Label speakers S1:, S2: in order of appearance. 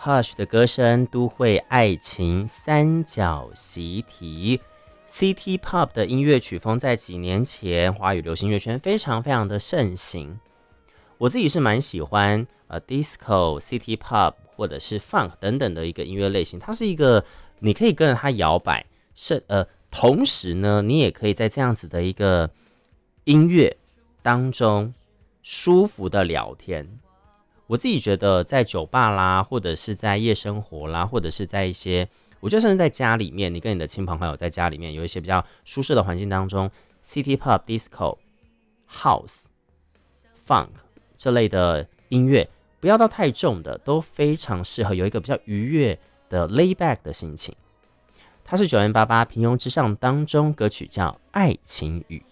S1: Hush 的歌声，都会爱情三角习题。City Pop 的音乐曲风在几年前华语流行乐圈非常非常的盛行。我自己是蛮喜欢Disco、City Pop 或者是 Funk 等等的一个音乐类型。它是一个你可以跟着它摇摆，同时呢，你也可以在这样子的一个音乐当中舒服的聊天。我自己觉得在酒吧啦，或者是在夜生活啦，或者是在一些，我觉得甚至在家里面，你跟你的亲朋好友在家里面有一些比较舒适的环境当中 ，City Pop、Disco、House、Funk 这类的音乐，不要到太重的，都非常适合有一个比较愉悦的 lay back 的心情。它是9M88平庸之上当中歌曲叫《爱情雨》。